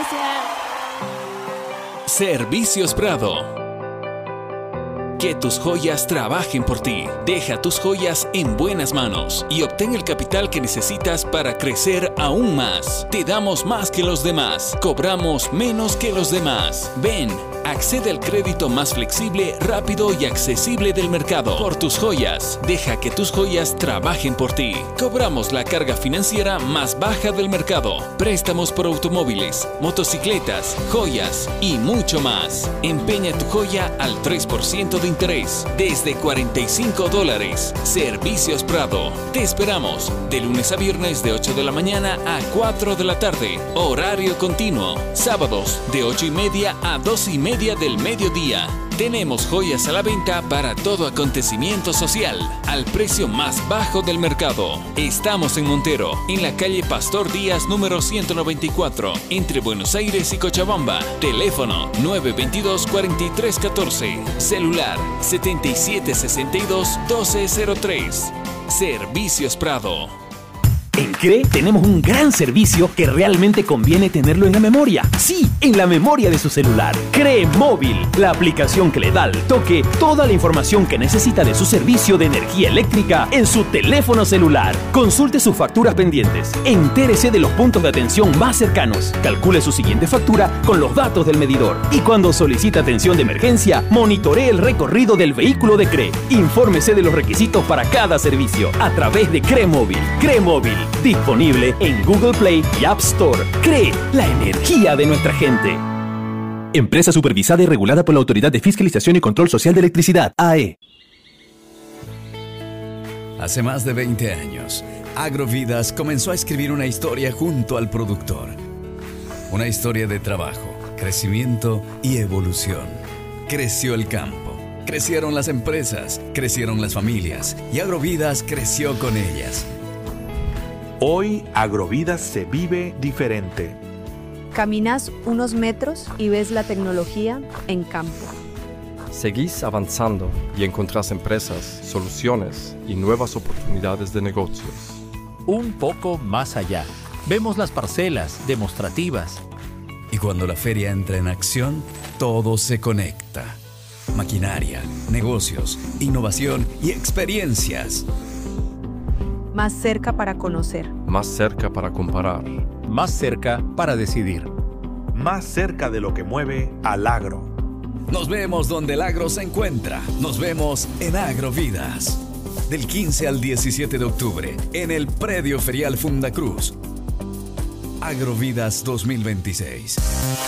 Gracias. Servicios Prado. Que tus joyas trabajen por ti. Deja tus joyas en buenas manos y obtén el capital que necesitas para crecer aún más. Te damos más que los demás. Cobramos menos que los demás. Ven, accede al crédito más flexible, rápido y accesible del mercado. Por tus joyas. Deja que tus joyas trabajen por ti. Cobramos la carga financiera más baja del mercado. Préstamos por automóviles, motocicletas, joyas y mucho más. Empeña tu joya al 3% de interés, desde $45. Servicios Prado. Te esperamos de lunes a viernes de 8 de la mañana a 4 de la tarde. Horario continuo. Sábados de 8:30 a 2:30 del mediodía. Tenemos joyas a la venta para todo acontecimiento social, al precio más bajo del mercado. Estamos en Montero, en la calle Pastor Díaz número 194, entre Buenos Aires y Cochabamba. Teléfono 922-4314. Celular 7762-1203. Servicios Prado. En CRE tenemos un gran servicio que realmente conviene tenerlo en la memoria. Sí, en la memoria de su celular. CRE Móvil, la aplicación que le da al toque toda la información que necesita de su servicio de energía eléctrica en su teléfono celular. Consulte sus facturas pendientes, entérese de los puntos de atención más cercanos, calcule su siguiente factura con los datos del medidor y cuando solicita atención de emergencia, monitoree el recorrido del vehículo de CRE. Infórmese de los requisitos para cada servicio a través de CRE Móvil. CRE Móvil. Disponible en Google Play y App Store. CRE, la energía de nuestra gente. Empresa supervisada y regulada por la Autoridad de Fiscalización y Control Social de Electricidad, AE. Hace más de 20 años, Agrovidas comenzó a escribir una historia junto al productor. Una historia de trabajo, crecimiento y evolución. Creció el campo, crecieron las empresas, crecieron las familias y Agrovidas creció con ellas. Hoy Agrovidas se vive diferente. Caminas unos metros y ves la tecnología en campo. Seguís avanzando y encontrás empresas, soluciones y nuevas oportunidades de negocios. Un poco más allá. Vemos las parcelas demostrativas. Y cuando la feria entra en acción, todo se conecta. Maquinaria, negocios, innovación y experiencias. Más cerca para conocer. Más cerca para comparar. Más cerca para decidir. Más cerca de lo que mueve al agro. Nos vemos donde el agro se encuentra. Nos vemos en Agrovidas. Del 15 al 17 de octubre, en el Predio Ferial Fundacruz. Agrovidas 2026.